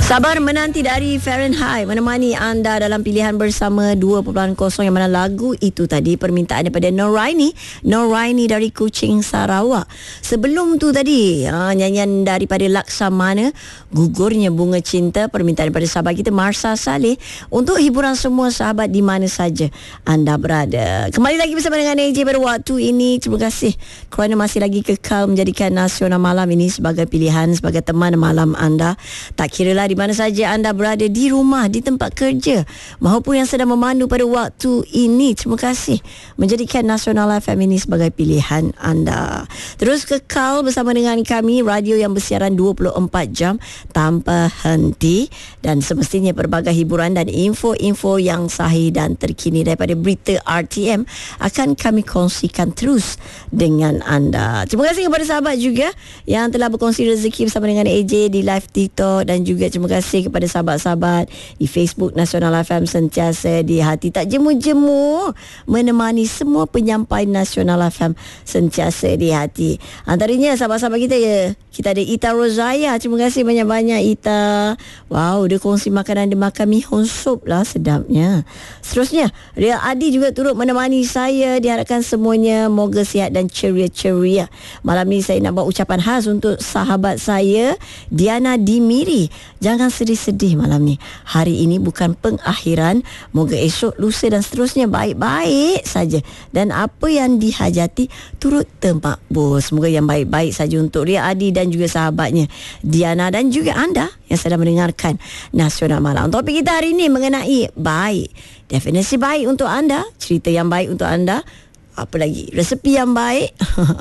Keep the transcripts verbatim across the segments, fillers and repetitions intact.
Sabar menanti dari Fahrenheit menemani anda dalam pilihan bersama dua titik kosong yang mana lagu itu tadi permintaan daripada Noraini Noraini dari Kuching, Sarawak. Sebelum tu tadi ha, nyanyian daripada Laksamana, Gugurnya Bunga Cinta, permintaan daripada sahabat kita Marsa Saleh, untuk hiburan semua sahabat di mana saja anda berada. Kembali lagi bersama dengan A J pada waktu ini. Terima kasih kerana masih lagi kekal menjadikan Nasional Malam ini sebagai pilihan, sebagai teman malam anda. Tak kiralah di mana saja anda berada, di rumah, di tempat kerja maupun yang sedang memandu pada waktu ini. Terima kasih menjadikan Nasional F M ini sebagai pilihan anda. Terus kekal bersama dengan kami, radio yang bersiaran dua puluh empat jam tanpa henti, dan semestinya pelbagai hiburan dan info-info yang sahih dan terkini daripada berita R T M akan kami kongsikan terus dengan anda. Terima kasih kepada sahabat juga yang telah berkongsi rezeki bersama dengan A J di live TikTok, dan juga terima kasih kepada sahabat-sahabat di Facebook Nasional F M sentiasa di hati, tak jemu-jemu menemani semua penyampai Nasional F M sentiasa di hati. Antaranya sahabat-sahabat kita ya, kita ada Ita Rozaya. Terima kasih banyak-banyak Ita. Wow, dia kongsi makanan, dia makan mihun sup lah, sedapnya. Seterusnya Ria Adi juga turut menemani saya. Diharapkan semuanya moga sihat dan ceria-ceria. Malam ni saya nak buat ucapan khas untuk sahabat saya Diana Dimiri. Jangan sedih-sedih malam ni. Hari ini bukan pengakhiran. Moga esok, lusa dan seterusnya baik-baik saja, dan apa yang dihajati turut termakbul. Semoga yang baik-baik saja untuk Ria Adi dan juga sahabatnya Diana, dan juga anda yang sedang mendengarkan Nasional Malam. Topik kita hari ini mengenai baik. Definisi baik untuk anda, cerita yang baik untuk anda, apa lagi, resepi yang baik,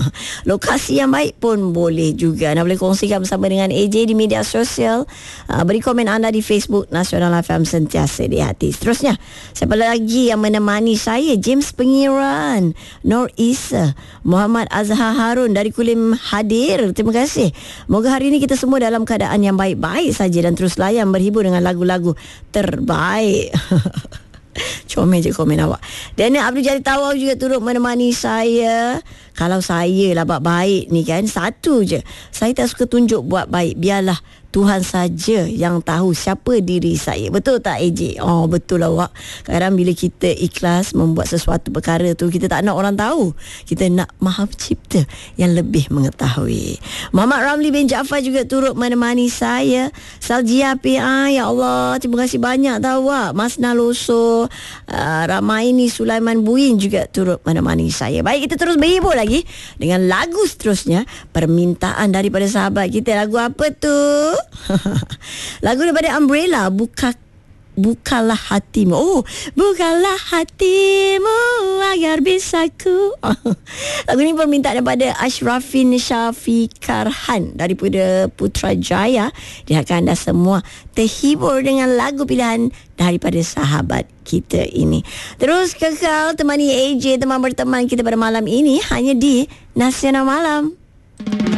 lokasi yang baik pun boleh juga. Anda boleh kongsikan bersama dengan A J di media sosial. uh, Beri komen anda di Facebook Nasional F M sentiasa di hati. Seterusnya, siapa lagi yang menemani saya? James Pengiran, Nur Isa, Muhammad Azhar Harun dari Kulim hadir. Terima kasih. Moga hari ini kita semua dalam keadaan yang baik-baik saja dan terus layan berhibur dengan lagu-lagu terbaik. Comel je komen awak. Daniel Abdul Jalil Tawau juga turut menemani saya. Kalau saya lah buat baik ni kan, satu je, saya tak suka tunjuk buat baik. Biarlah Tuhan saja yang tahu siapa diri saya. Betul tak A J? Oh, betul lah awak. Kadang bila kita ikhlas membuat sesuatu perkara tu, kita tak nak orang tahu. Kita nak Maha Pencipta yang lebih mengetahui. Muhammad Ramli bin Jaafar juga turut menemani saya. Saljia P I, ya Allah, terima kasih banyak tahu awak. Mas Naloso, uh, Ramaini Sulaiman Buin juga turut menemani saya. Baik, kita terus berhibur lagi dengan lagu seterusnya, permintaan daripada sahabat kita. Lagu apa tu? Lagu daripada Umbrella, buka Bukalah hatimu. Oh, bukalah hatimu agar bisa ku. Lagu ni permintaan daripada Ashrafin Syafikarhan daripada Putrajaya. Diharapkan anda semua terhibur dengan lagu pilihan daripada sahabat kita ini. Terus kekal temani A J, teman berteman kita pada malam ini, hanya di Nasional Malam.